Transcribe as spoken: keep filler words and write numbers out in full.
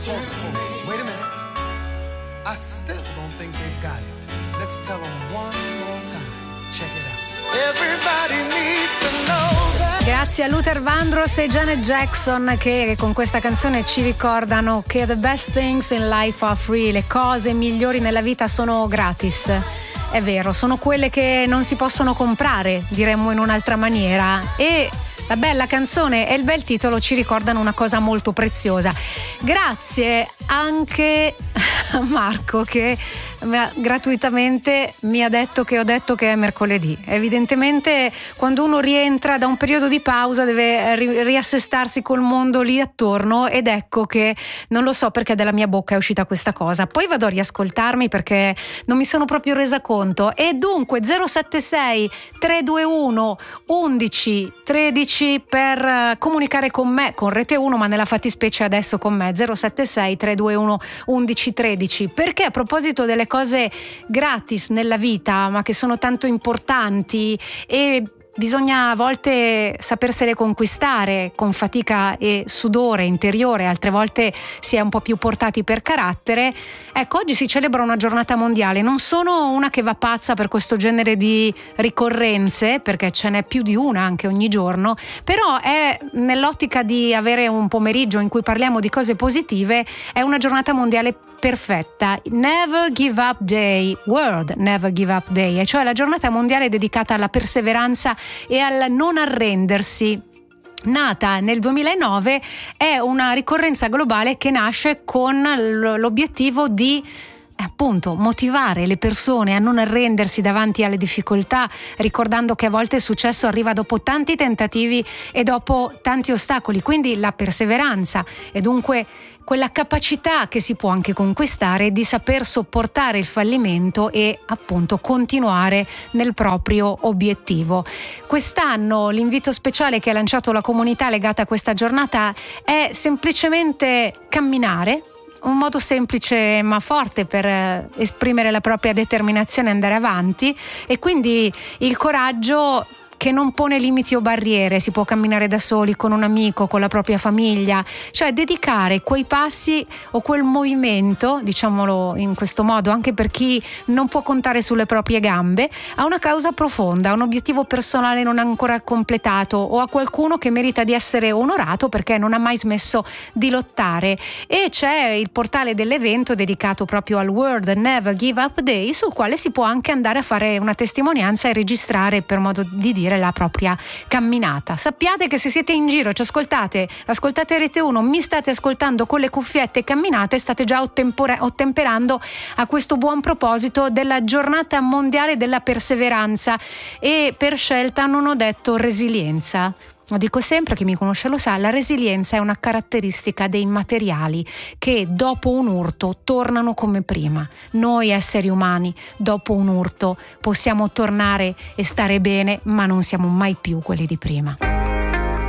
Wait a minute. I still don't think they've got it. Let's tell them one more time. Check it out. Everybody needs to know that. Grazie a Luther Vandross e Janet Jackson che con questa canzone ci ricordano che the best things in life are free, le cose migliori nella vita sono gratis. È vero, sono quelle che non si possono comprare, diremmo in un'altra maniera, e la bella canzone e il bel titolo ci ricordano una cosa molto preziosa. Grazie anche a Marco che gratuitamente mi ha detto che ho detto che è mercoledì. Evidentemente quando uno rientra da un periodo di pausa deve ri- riassestarsi col mondo lì attorno, ed ecco che non lo so perché dalla mia bocca è uscita questa cosa. Poi vado a riascoltarmi perché non mi sono proprio resa conto. E dunque zero sette sei tre due uno undici tredici per comunicare con me, con Rete uno, ma nella fattispecie adesso con me, zero sette sei tre due uno undici tredici, perché a proposito delle cose gratis nella vita ma che sono tanto importanti e bisogna a volte sapersele conquistare con fatica e sudore interiore, altre volte si è un po' più portati per carattere. Ecco, oggi si celebra una giornata mondiale. Non sono una che va pazza per questo genere di ricorrenze, perché ce n'è più di una anche ogni giorno, però è nell'ottica di avere un pomeriggio in cui parliamo di cose positive, è una giornata mondiale perfetta. Never Give Up Day, World Never Give Up Day, e cioè la giornata mondiale dedicata alla perseveranza e al non arrendersi. Nata nel duemilanove, è una ricorrenza globale che nasce con l'obiettivo di appunto motivare le persone a non arrendersi davanti alle difficoltà, ricordando che a volte il successo arriva dopo tanti tentativi e dopo tanti ostacoli, quindi la perseveranza e dunque quella capacità che si può anche conquistare di saper sopportare il fallimento e appunto continuare nel proprio obiettivo. Quest'anno l'invito speciale che ha lanciato la comunità legata a questa giornata è semplicemente camminare, un modo semplice ma forte per esprimere la propria determinazione e andare avanti, e quindi il coraggio che non pone limiti o barriere. Si può camminare da soli, con un amico, con la propria famiglia, cioè dedicare quei passi o quel movimento, diciamolo in questo modo, anche per chi non può contare sulle proprie gambe, a una causa profonda, a un obiettivo personale non ancora completato o a qualcuno che merita di essere onorato perché non ha mai smesso di lottare. E c'è il portale dell'evento dedicato proprio al World Never Give Up Day, sul quale si può anche andare a fare una testimonianza e registrare, per modo di dire, la propria camminata. Sappiate che se siete in giro, ci ascoltate, ascoltate Rete uno, mi state ascoltando con le cuffiette e camminate, state già ottempora- ottemperando a questo buon proposito della giornata mondiale della perseveranza. E per scelta non ho detto resilienza. Lo dico sempre, chi mi conosce lo sa, la resilienza è una caratteristica dei materiali che dopo un urto tornano come prima. Noi esseri umani dopo un urto possiamo tornare e stare bene, ma non siamo mai più quelli di prima.